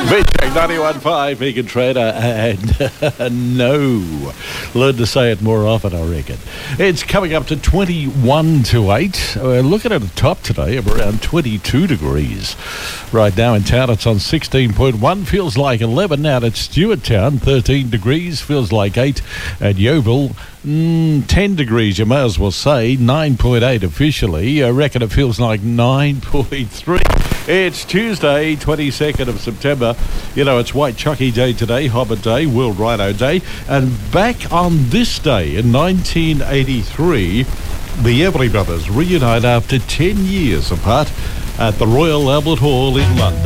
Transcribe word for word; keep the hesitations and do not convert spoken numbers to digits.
Midcheck ninety-one point five, Megan Trader, and no. Learn to say it more often, I reckon. It's coming up to twenty-one to eight. We're looking at a top today of around twenty-two degrees. Right now in town, it's on sixteen point one. Feels like eleven out at Stewarttown. thirteen degrees. Feels like eight at Yeovil. Mm, ten degrees, you may as well say. nine point eight officially. I reckon it feels like nine point three. It's Tuesday, twenty-second of September. You know, it's White Chucky Day today, Hobbit Day, World Rhino Day. And back on this day in nineteen eighty-three, the Everly Brothers reunite after ten years apart at the Royal Albert Hall in London.